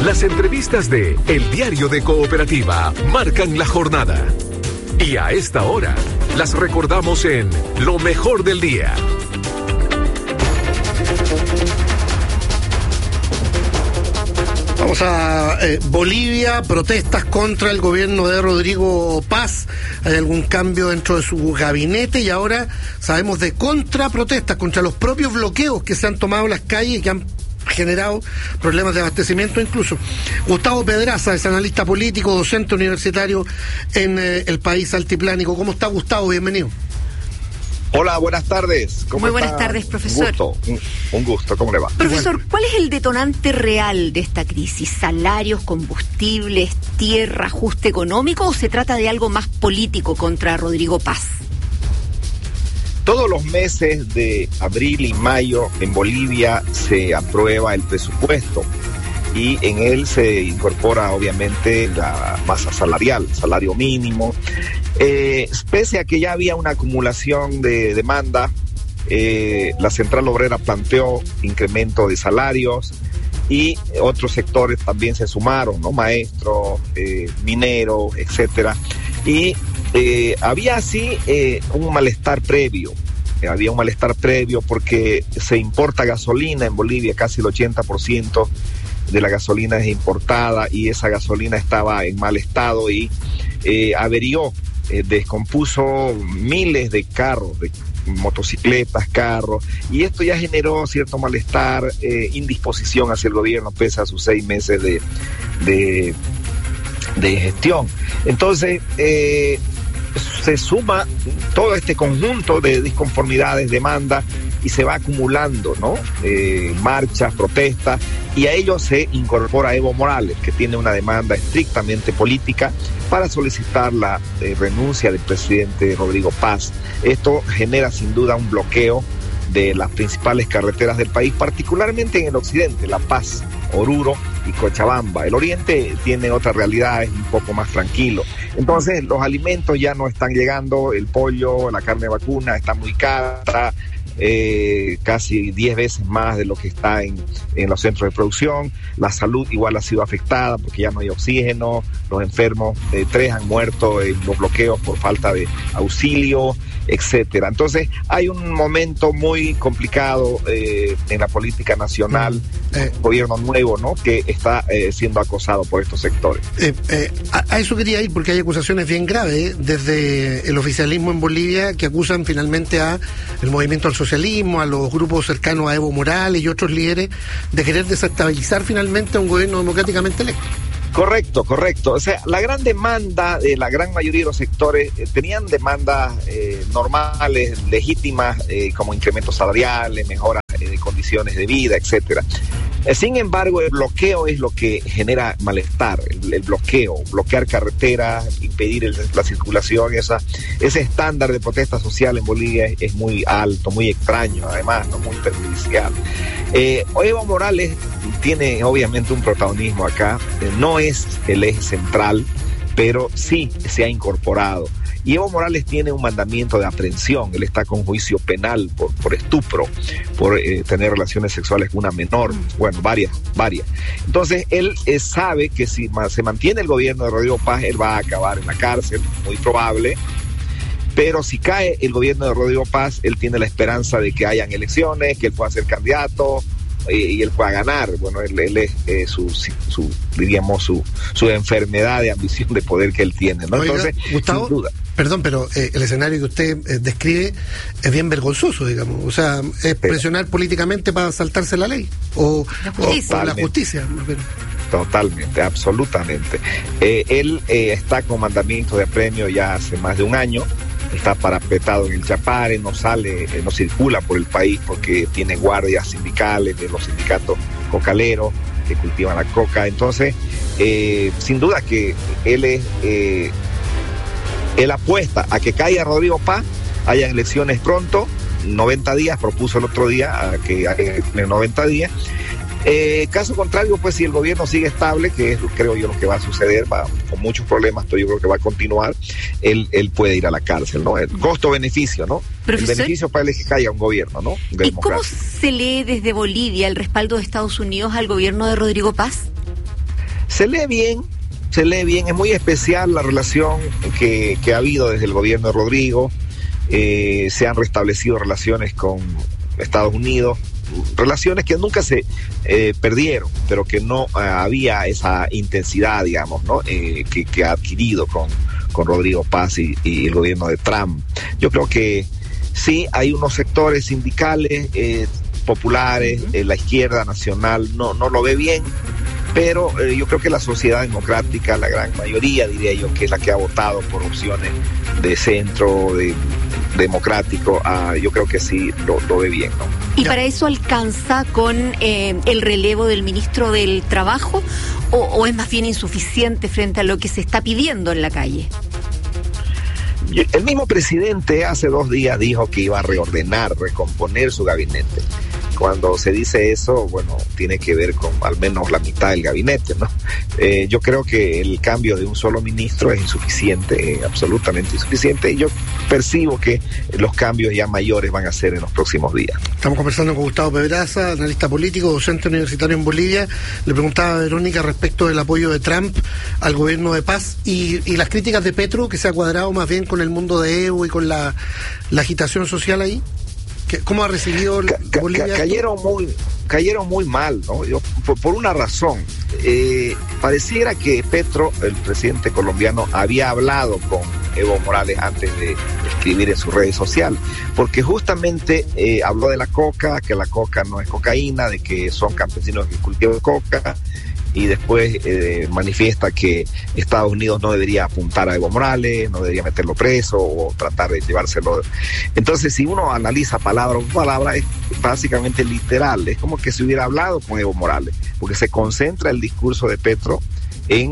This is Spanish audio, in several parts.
Las entrevistas de El Diario de Cooperativa marcan la jornada. Y a esta hora, las recordamos en Lo Mejor del Día. Vamos a Bolivia, protestas contra el gobierno de Rodrigo Paz. Hay algún cambio dentro de su gabinete y ahora sabemos de contraprotestas contra los propios bloqueos que se han tomado las calles y que han generado problemas de abastecimiento incluso. Gustavo Pedraza es analista político, docente universitario en el país altiplánico. ¿Cómo está, Gustavo? Bienvenido. Hola, buenas tardes. Muy buenas tardes, profesor. Un gusto, ¿cómo le va? Profesor, ¿cuál es el detonante real de esta crisis? ¿Salarios, combustibles, tierra, ajuste económico o se trata de algo más político contra Rodrigo Paz? Todos los meses de abril y mayo en Bolivia se aprueba el presupuesto y en él se incorpora obviamente la masa salarial, salario mínimo. Pese a que ya había una acumulación de demanda, la Central Obrera planteó incremento de salarios y otros sectores también se sumaron, ¿no? Maestros, mineros, etcétera. Y había así un malestar previo. Había un malestar previo porque se importa gasolina en Bolivia, casi el 80% de la gasolina es importada y esa gasolina estaba en mal estado y averió, descompuso miles de carros, de motocicletas, carros, y esto ya generó cierto malestar, indisposición hacia el gobierno pese a sus 6 meses de gestión. Entonces, se suma todo este conjunto de disconformidades, demandas, y se va acumulando, ¿no? Marchas, protestas, y a ello se incorpora Evo Morales, que tiene una demanda estrictamente política para solicitar la renuncia del presidente Rodrigo Paz. Esto genera sin duda un bloqueo de las principales carreteras del país, particularmente en el occidente, La Paz, Oruro y Cochabamba. El oriente tiene otra realidad, es un poco más tranquilo. Entonces los alimentos ya no están llegando, el pollo, la carne vacuna está muy cara, casi 10 veces más de lo que está en los centros de producción. La salud igual ha sido afectada porque ya no hay oxígeno, los enfermos, 3 han muerto en los bloqueos por falta de auxilio, etcétera. Entonces hay un momento muy complicado en la política nacional, gobierno nuevo, ¿no?, que está siendo acosado por estos sectores. A eso quería ir porque hay acusaciones bien graves desde el oficialismo en Bolivia que acusan finalmente a el movimiento al socialismo, a los grupos cercanos a Evo Morales y otros líderes de querer desestabilizar finalmente a un gobierno democráticamente electo. Correcto. O sea, la gran demanda de la gran mayoría de los sectores tenían demandas normales, legítimas, como incrementos salariales, mejoras de condiciones de vida, etcétera. Sin embargo, el bloqueo es lo que genera malestar, el bloquear carreteras, impedir la circulación, ese estándar de protesta social en Bolivia es muy alto, muy extraño, además, ¿no?, muy perjudicial. Evo Morales tiene obviamente un protagonismo acá, no es el eje central, pero sí se ha incorporado. Y Evo Morales tiene un mandamiento de aprehensión, él está con juicio penal por estupro, por tener relaciones sexuales con una menor, bueno, varias. Entonces él sabe que si se mantiene el gobierno de Rodrigo Paz, él va a acabar en la cárcel, muy probable. Pero si cae el gobierno de Rodrigo Paz, él tiene la esperanza de que hayan elecciones, que él pueda ser candidato y él pueda ganar. Bueno, él es su enfermedad de ambición de poder que él tiene, ¿no? Oiga, entonces, Gustavo, sin duda. Perdón, pero el escenario que usted describe es bien vergonzoso, digamos. O sea, es presionar políticamente para saltarse la ley o la justicia. Totalmente, absolutamente. Él está con mandamiento de apremio ya hace más de un año. Está parapetado en el Chapare, no sale, no circula por el país porque tiene guardias sindicales de los sindicatos cocaleros que cultivan la coca. Entonces, sin duda que él apuesta a que caiga Rodrigo Paz, haya elecciones pronto, 90 días, propuso el otro día a que haya 90 días. Caso contrario, pues si el gobierno sigue estable, que es, creo yo, lo que va a suceder, con muchos problemas, pero yo creo que va a continuar, él puede ir a la cárcel, ¿no? El costo-beneficio, ¿no? Profesor, el beneficio para él es que caiga un gobierno, ¿no? ¿Y cómo se lee desde Bolivia el respaldo de Estados Unidos al gobierno de Rodrigo Paz? Se lee bien, es muy especial la relación que ha habido desde el gobierno de Rodrigo. Se han restablecido relaciones con Estados Unidos, relaciones que nunca se perdieron, pero que no había esa intensidad, digamos, ¿no? Que ha adquirido con Rodrigo Paz y el gobierno de Trump. Yo creo que sí, hay unos sectores sindicales, populares, la izquierda nacional no lo ve bien, pero yo creo que la sociedad democrática, la gran mayoría, diría yo, que es la que ha votado por opciones de centro, democrático, yo creo que sí lo ve bien, ¿no? ¿Y para eso alcanza con el relevo del ministro del Trabajo o es más bien insuficiente frente a lo que se está pidiendo en la calle? El mismo presidente hace 2 días dijo que iba a recomponer su gabinete. Cuando se dice eso, bueno, tiene que ver con al menos la mitad del gabinete, ¿no? Yo creo que el cambio de un solo ministro es insuficiente, absolutamente insuficiente, y yo percibo que los cambios ya mayores van a ser en los próximos días. Estamos conversando con Gustavo Pedraza, analista político, docente universitario en Bolivia. Le preguntaba a Verónica respecto del apoyo de Trump al gobierno de Paz y las críticas de Petro, que se ha cuadrado más bien con el mundo de Evo y con la agitación social ahí. ¿Cómo ha recibido Bolivia? Cayeron muy mal, ¿no? Por una razón. Pareciera que Petro, el presidente colombiano, había hablado con Evo Morales antes de escribir en sus redes sociales, porque justamente habló de la coca, que la coca no es cocaína, de que son campesinos que cultivan coca, y después manifiesta que Estados Unidos no debería apuntar a Evo Morales, no debería meterlo preso o tratar de llevárselo. Entonces, si uno analiza palabra por palabra, es básicamente literal, es como que se hubiera hablado con Evo Morales, porque se concentra el discurso de Petro en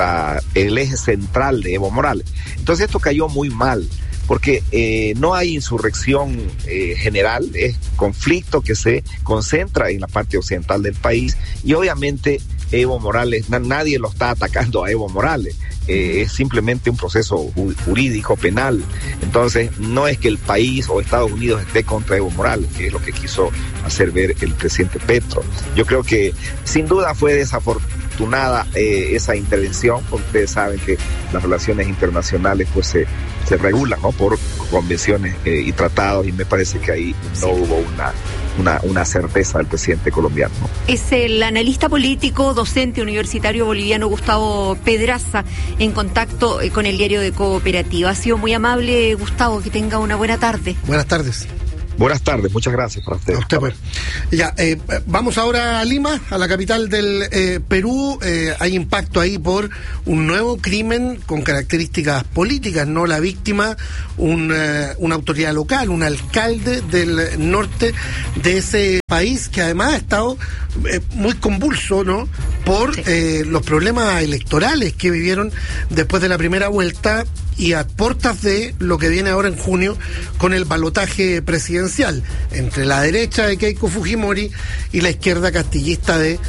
el eje central de Evo Morales. Entonces esto cayó muy mal, porque no hay insurrección general, es conflicto que se concentra en la parte occidental del país, y obviamente Evo Morales, nadie lo está atacando a Evo Morales, es simplemente un proceso jurídico, penal. Entonces no es que el país o Estados Unidos esté contra Evo Morales, que es lo que quiso hacer ver el presidente Petro. Yo creo que sin duda fue desafortunada esa intervención, porque ustedes saben que las relaciones internacionales pues se regulan, ¿no?, por convenciones y tratados, y me parece que ahí no hubo una certeza del presidente colombiano, ¿no? Es el analista político, docente universitario boliviano Gustavo Pedraza, en contacto con el diario de Cooperativa. Ha sido muy amable, Gustavo, que tenga una buena tarde. Buenas tardes. Buenas tardes, muchas gracias para usted. A usted, pues. Ya, vamos ahora a Lima, a la capital del Perú. Hay impacto ahí por un nuevo crimen con características políticas, no la víctima, una autoridad local, un alcalde del norte de ese país, que además ha estado muy convulso, ¿no?, por los problemas electorales que vivieron después de la primera vuelta y a puertas de lo que viene ahora en junio con el balotaje presidencial entre la derecha de Keiko Fujimori y la izquierda castillista de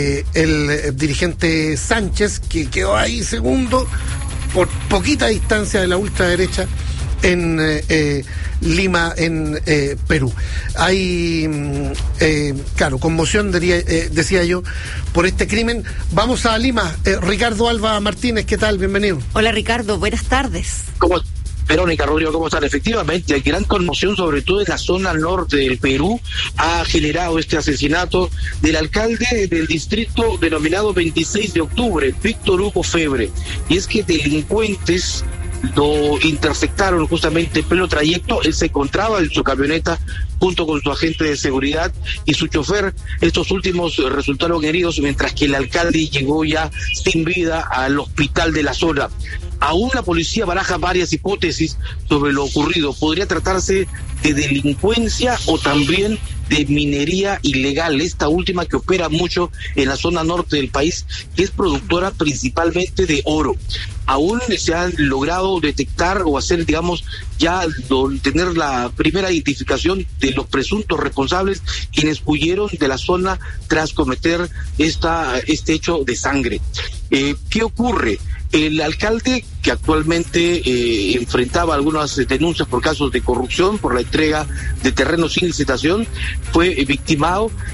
el dirigente Sánchez, que quedó ahí segundo por poquita distancia de la ultraderecha en Lima, en Perú. Hay, claro, conmoción, decía yo, por este crimen. Vamos a Lima. Ricardo Alba Martínez, ¿qué tal? Bienvenido. Hola, Ricardo, buenas tardes. ¿Cómo? Verónica, Rodrigo, ¿cómo están? Efectivamente, hay gran conmoción, sobre todo en la zona norte del Perú, ha generado este asesinato del alcalde del distrito denominado 26 de octubre, Víctor Hugo Febre. Y es que delincuentes lo interceptaron justamente en pleno trayecto. Él se encontraba en su camioneta junto con su agente de seguridad y su chofer. Estos últimos resultaron heridos, mientras que el alcalde llegó ya sin vida al hospital de la zona. Aún la policía baraja varias hipótesis sobre lo ocurrido. Podría tratarse de delincuencia o también de minería ilegal, esta última que opera mucho en la zona norte del país, que es productora principalmente de oro. Aún se han logrado detectar o hacer, digamos, ya tener la primera identificación de los presuntos responsables, quienes huyeron de la zona tras cometer este hecho de sangre. ¿Qué ocurre? El alcalde, que actualmente enfrentaba algunas denuncias por casos de corrupción, por la entrega de terrenos sin licitación, fue victimado.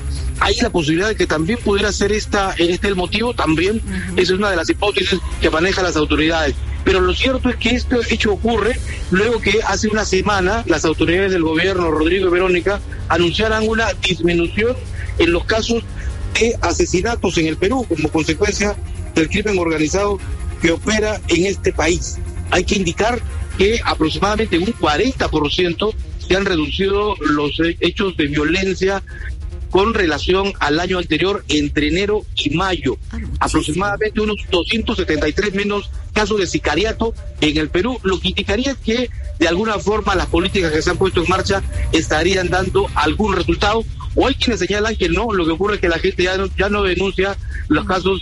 hay la posibilidad de que también pudiera ser el motivo, también esa es una de las hipótesis que manejan las autoridades. Pero lo cierto es que este hecho ocurre luego que hace una semana las autoridades del gobierno, Rodrigo y Verónica, anunciaran una disminución en los casos de asesinatos en el Perú como consecuencia del crimen organizado que opera en este país. Hay que indicar que aproximadamente un 40% se han reducido los hechos de violencia con relación al año anterior entre enero y mayo. Aproximadamente unos 273 menos casos de sicariato en el Perú, lo que indicaría que de alguna forma las políticas que se han puesto en marcha estarían dando algún resultado, o hay quienes señalan que no, lo que ocurre es que la gente ya no denuncia los casos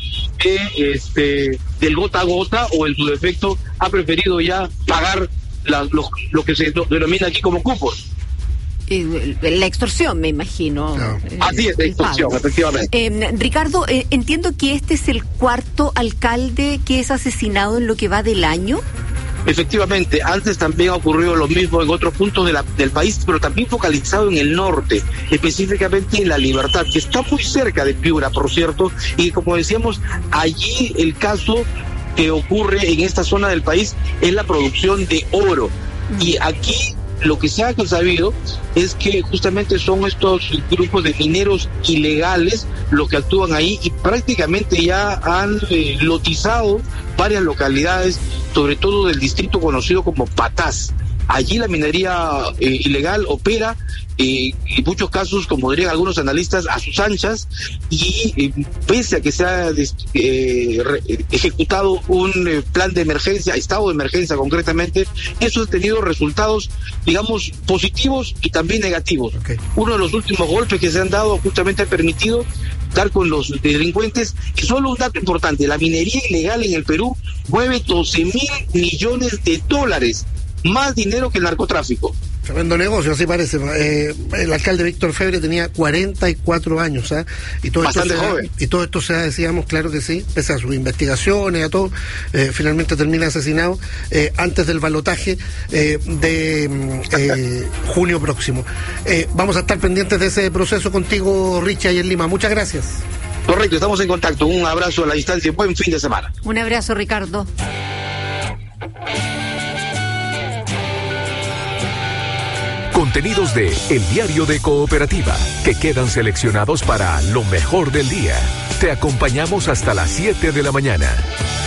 del gota a gota, o en su defecto ha preferido ya pagar lo que se denomina aquí como cupos. La extorsión, me imagino. No. Así es, la extorsión, efectivamente. Ricardo, entiendo que este es el cuarto alcalde que es asesinado en lo que va del año. Efectivamente, antes también ha ocurrido lo mismo en otros puntos del país, pero también focalizado en el norte, específicamente en La Libertad, que está muy cerca de Piura, por cierto, y como decíamos, allí el caso que ocurre en esta zona del país es la producción de oro. Y aquí lo que se ha sabido es que justamente son estos grupos de mineros ilegales los que actúan ahí, y prácticamente ya han lotizado varias localidades, sobre todo del distrito conocido como Patás. Allí la minería ilegal opera, en muchos casos, como dirían algunos analistas, a sus anchas, y pese a que se ha ejecutado un plan de emergencia, estado de emergencia concretamente, eso ha tenido resultados, digamos, positivos y también negativos. Okay. Uno de los últimos golpes que se han dado justamente ha permitido dar con los delincuentes. Y solo un dato importante: la minería ilegal en el Perú mueve 12.000 millones de dólares, más dinero que el narcotráfico. Tremendo negocio, así parece. El alcalde Víctor Febre tenía 44 años, ¿eh? Bastante joven. Y todo esto se ha, decíamos, claro que sí, pese a sus investigaciones, a todo, finalmente termina asesinado antes del balotaje de junio próximo. Vamos a estar pendientes de ese proceso contigo, Richie, ahí en Lima. Muchas gracias. Correcto, estamos en contacto. Un abrazo a la distancia y buen fin de semana. Un abrazo, Ricardo. Contenidos de El Diario de Cooperativa, que quedan seleccionados para lo mejor del día. Te acompañamos hasta las 7 de la mañana.